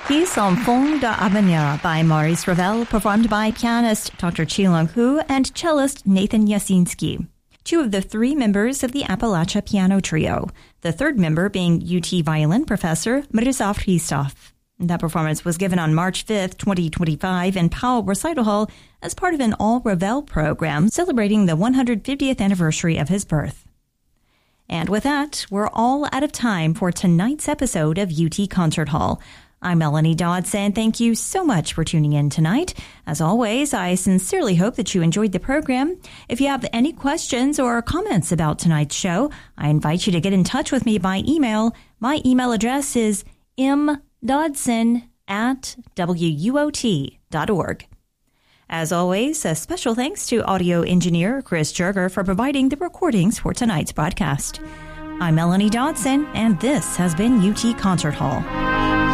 piece Enfant d'Avenir by Maurice Ravel, performed by pianist Dr. Chi-Lung Hu and cellist Nathan Yasinski, two of the three members of the Appalachia Piano Trio, the third member being UT violin professor Miroslav Hristov. That performance was given on March 5th, 2025 in Powell Recital Hall as part of an All Ravel program celebrating the 150th anniversary of his birth. And with that, we're all out of time for tonight's episode of UT Concert Hall. I'm Melanie Dodson. Thank you so much for tuning in tonight. As always, I sincerely hope that you enjoyed the program. If you have any questions or comments about tonight's show, I invite you to get in touch with me by email. My email address is mdodson@wuot.org. As always, a special thanks to audio engineer Chris Jerger for providing the recordings for tonight's broadcast. I'm Melanie Dodson, and this has been UT Concert Hall.